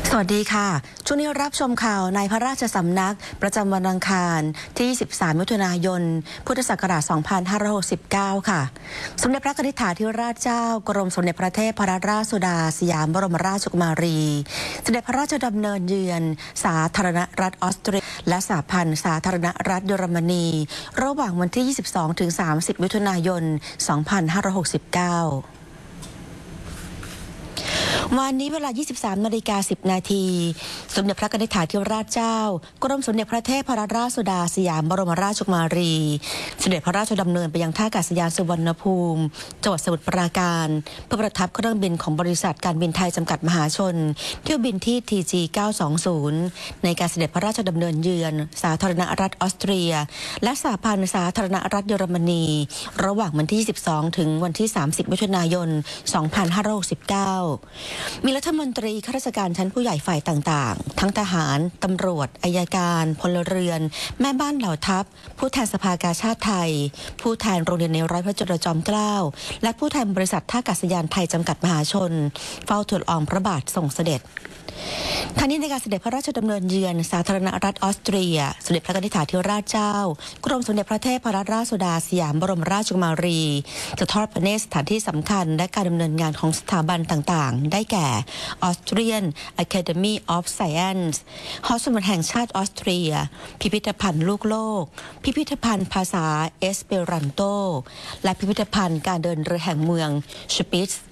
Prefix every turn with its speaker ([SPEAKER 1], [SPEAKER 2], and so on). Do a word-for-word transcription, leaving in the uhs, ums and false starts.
[SPEAKER 1] สวัสดีค่ะช่วงนี้รับชมข่าวในพระราชสำนักประจำวันอังคารที่ สิบสาม มิถุนายน พุทธศักราช สองพันห้าร้อยหกสิบเก้า ค่ะสมเด็จพระนิธิถาธิราชเจ้ากรมสมเด็จพระเทพรัตนราชสุดาสยามบรมราชกุมารีเสด็จพระราชดำเนินเยือนสาธารณรัฐออสเตรียและสหพันธ์สาธารณรัฐเยอรมนีระหว่างวันที่ ยี่สิบสองถึงสามสิบ มิถุนายน สองพันห้าร้อยหกสิบเก้าวันนี้เวลา ยี่สิบสาม นาฬิกา สิบ นาทีสมเด็จพระนิธิถาธิราชเจ้ากรมสมเด็จพระเทพรัตนราชสุดาสยามบรมราชกุมารีเสด็จพระราชดำเนินไปยังท่าอากาศยานสุวรรณภูมิจังหวัดสมุทรปราการเพื่อประทับเครื่องบินของบริษัทการบินไทยจำกัดมหาชนเที่ยวบินที่ ที จี เก้าสองศูนย์ ในการเสด็จพระราชดำเนินเยือนสาธารณรัฐออสเตรียและสหพันธ์สาธารณรัฐเยอรมนีระหว่างวันที่ ยี่สิบสอง ถึงวันที่ สามสิบ มิถุนายน สองพันห้าร้อยหกสิบเก้ามีรัฐมนตรีข้าราชการชั้นผู้ใหญ่ฝ่ายต่างๆทั้งทหารตำรวจอัยการพลเรือนแม่บ้านเหล่าทัพผู้แทนสภากาชาติไทยผู้แทนโรงเรียนในร้อยพระจุลจอมเกล้าและผู้แทนบริษัทท่าอากาศยานไทยจำกัดมหาชนเฝ้าทูลละอองพระบาททรงเสด็จทางนี้ในการเสด็จพระราชดำเนินเยือนสาธารณรัฐออสเตรียสมเด็จพระนิธิถาธิราชเจ้ากรมสมเด็จพระเทพรัตนราชสุดาสยามบรมราชกุมารีจะทอดพระเนตรสถานที่สำคัญและการดำเนินงานของสถาบันต่างๆได้แก่ Austrian Academy of Science หอสมุดแห่งชาติออสเตรียพิพิธภัณฑ์ลูกโลกพิพิธภัณฑ์ภาษาเอสเปรันโตและพิพิธภัณฑ์การเดินเรือแห่งเมืองชปิตซ์